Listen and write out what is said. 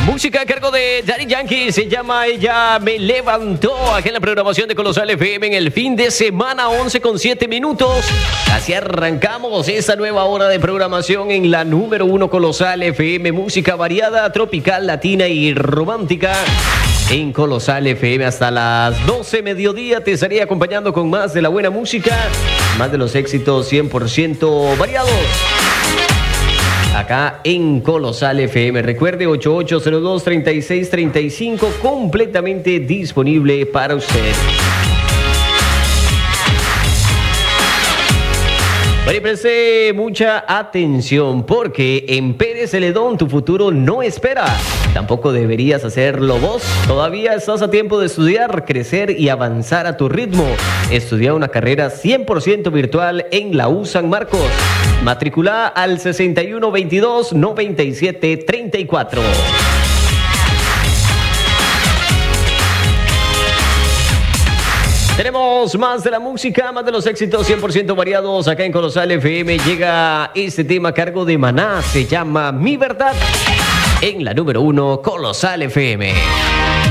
Música a cargo de Daddy Yankee, se llama Ella Me Levantó, aquí en la programación de Colosal FM en el fin de semana, 11:07. Así arrancamos esta nueva hora de programación en la número 1 Colosal FM, música variada, tropical, latina y romántica. En Colosal FM hasta las 12 mediodía te estaré acompañando con más de la buena música, más de los éxitos 100% variados. Acá en Colosal FM. Recuerde 8802-3635, completamente disponible para usted. Bueno, y preste mucha atención porque en Pérez Celedón tu futuro no espera. Tampoco deberías hacerlo vos. Todavía estás a tiempo de estudiar, crecer y avanzar a tu ritmo. Estudia una carrera 100% virtual en la U San Marcos. Matricula al 6122-9734. Tenemos más de la música, más de los éxitos 100% variados acá en Colosal FM. Llega este tema a cargo de Maná, se llama Mi Verdad, en la número 1 Colosal FM.